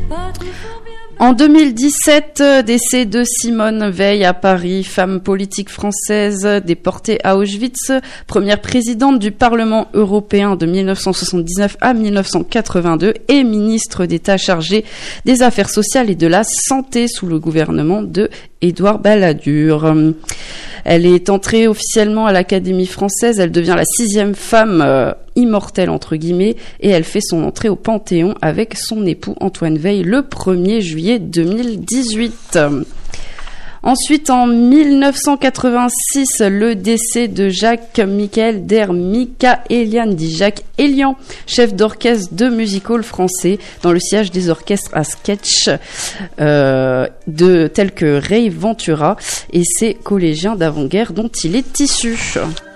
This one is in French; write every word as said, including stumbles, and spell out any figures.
En deux mille dix-sept, décès de Simone Veil à Paris, femme politique française déportée à Auschwitz, première présidente du Parlement européen de mille neuf cent soixante-dix-neuf à mille neuf cent quatre-vingt-deux et ministre d'État chargée des Affaires sociales et de la Santé sous le gouvernement de Édouard Balladur. Elle est entrée officiellement à l'Académie française, elle devient la sixième femme euh, immortelle entre guillemets et elle fait son entrée au Panthéon avec son époux Antoine Veil le premier juillet deux mille dix-huit. Ensuite, en mille neuf cent quatre-vingt-six, le décès de Jacques Michael der Michaelian, dit Jacques Elian, chef d'orchestre de music-hall français dans le sillage des orchestres à sketch euh, de, tels que Ray Ventura et ses collégiens d'avant-guerre dont il est issu.